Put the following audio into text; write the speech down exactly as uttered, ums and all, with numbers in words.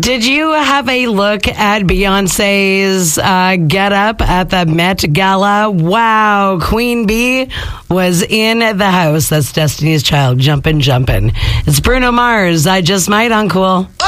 Did you have a look at Beyonce's uh, get up at the Met Gala? Wow, Queen Bee was in the house. That's Destiny's Child, jumpin', jumpin'. It's Bruno Mars. I Just Might on Cool.